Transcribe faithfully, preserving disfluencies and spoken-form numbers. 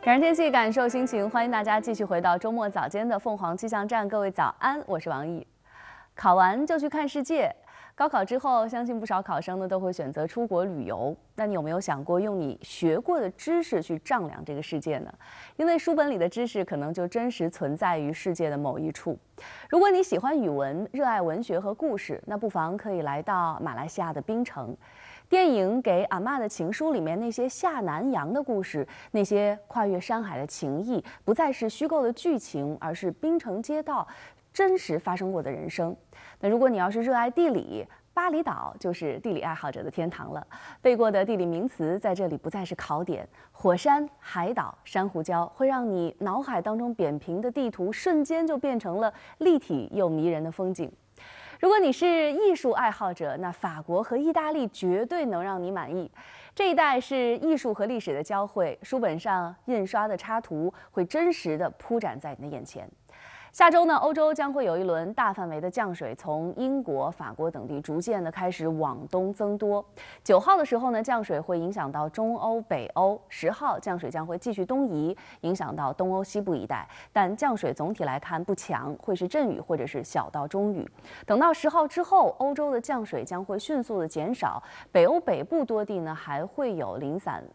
感受天气，感受心情，欢迎大家继续回到周末早间的凤凰气象站。各位早安，我是王毅。考完就去看世界。高考之后，相信不少考生呢都会选择出国旅游。那你有没有想过用你学过的知识去丈量这个世界呢？因为书本里的知识可能就真实存在于世界的某一处。如果你喜欢语文，热爱文学和故事，那不妨可以来到马来西亚的槟城。电影《给阿嬷的情书》里面那些下南洋的故事，那些跨越山海的情谊，不再是虚构的剧情，而是槟城街道真实发生过的人生。那如果你要是热爱地理，巴厘岛就是地理爱好者的天堂了。背过的地理名词在这里不再是考点，火山、海岛、珊瑚礁会让你脑海当中扁平的地图瞬间就变成了立体又迷人的风景。如果你是艺术爱好者，那法国和意大利绝对能让你满意。这一带是艺术和历史的交汇，书本上印刷的插图会真实地铺展在你的眼前。下周呢，欧洲将会有一轮大范围的降水，从英国、法国等地逐渐的开始往东增多。九号的时候呢，降水会影响到中欧、北欧；十号降水将会继续东移，影响到东欧西部一带。但降水总体来看不强，会是阵雨或者是小到中雨。等到十号之后，欧洲的降水将会迅速的减少，北欧北部多地呢还会有零散